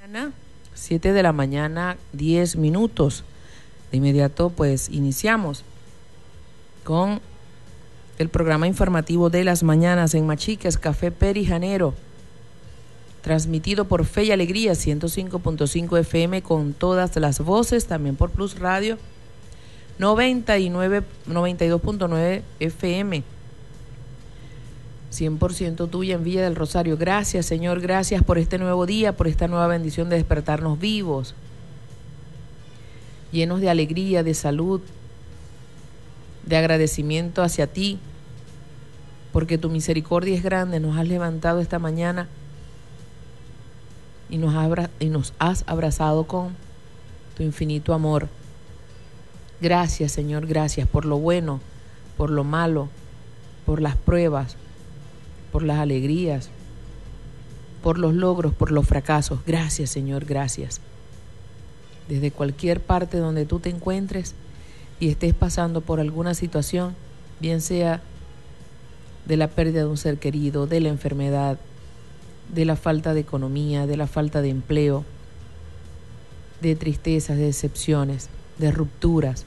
7 de la mañana, 10 minutos. De inmediato, pues, iniciamos con el programa informativo de las mañanas en Machiques, Café Perijanero, transmitido por Fe y Alegría, 105.5 FM con todas las voces, también por Plus Radio, 92.9 FM, 100% tuya en Villa del Rosario. Gracias, Señor, gracias por este nuevo día, por esta nueva bendición de despertarnos vivos, llenos de alegría, de salud, de agradecimiento hacia ti, porque tu misericordia es grande. Nos has levantado esta mañana y nos has abrazado con tu infinito amor. Gracias, Señor, gracias por lo bueno, por lo malo, por las pruebas, por las alegrías, por los logros, por los fracasos. Gracias, Señor, gracias. Desde cualquier parte donde tú te encuentres y estés pasando por alguna situación, bien sea de la pérdida de un ser querido, de la enfermedad, de la falta de economía, de la falta de empleo, de tristezas, de decepciones, de rupturas.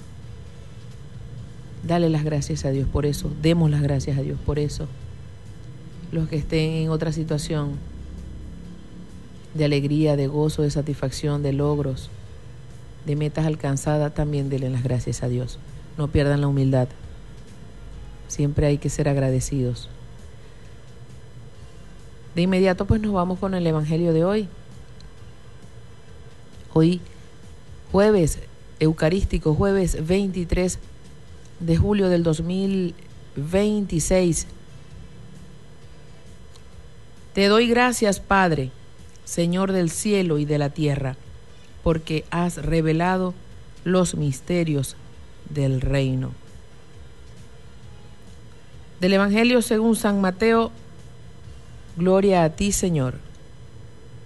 Dale las gracias a Dios por eso, demos las gracias a Dios por eso. Los que estén en otra situación de alegría, de gozo, de satisfacción, de logros, de metas alcanzadas, también denle las gracias a Dios. No pierdan la humildad. Siempre hay que ser agradecidos. De inmediato, pues, nos vamos con el Evangelio de hoy. Hoy, jueves eucarístico, jueves 23 de julio del 2026. Te doy gracias, Padre, Señor del cielo y de la tierra, porque has revelado los misterios del reino. Del Evangelio según San Mateo. Gloria a ti, Señor.